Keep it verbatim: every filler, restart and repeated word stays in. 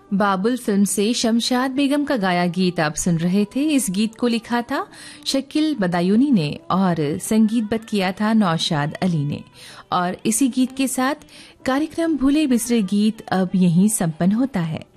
बाबुल film से शमशाद बेगम का गाया गीत आप सुन रहे थे। इस गीत को लिखा था शकील बदायूनी ने और संगीतबद्ध किया था नौशाद अली ने। और इसी गीत के साथ कार्यक्रम भूले बिसरे गीत अब यहीं संपन्न होता है।